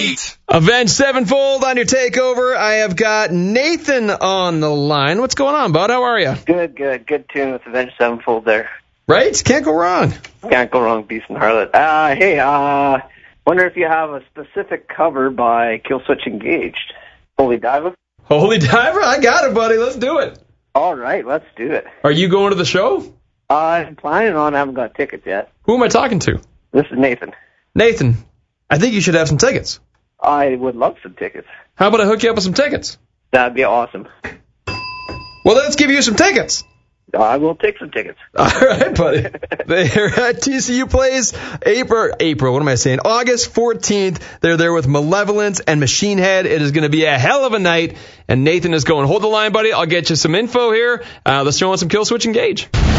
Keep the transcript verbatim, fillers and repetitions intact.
Heat. Avenged Sevenfold on your takeover. I have got Nathan on the line. What's going on, bud? How are you? Good, good. Good tune with Avenged Sevenfold there. Right? Can't go wrong. Can't go wrong, Beast and Harlot. Uh, hey, uh, wonder if you have a specific cover by Killswitch Engaged. Holy Diver? Holy Diver? I got it, buddy. Let's do it. All right, let's do it. Are you going to the show? Uh, I'm planning on. I haven't got tickets yet. Who am I talking to? This is Nathan. Nathan, I think you should have some tickets. I would love some tickets. How about I hook you up with some tickets? That'd be awesome. Well, let's give you some tickets. I will take some tickets. All right, buddy. They're at T C U Plays, April, April, what am I saying? August fourteenth. They're there with Malevolence and Machine Head. It is going to be a hell of a night. And Nathan is going, hold the line, buddy. I'll get you some info here. Uh, let's throw on some Killswitch Engage.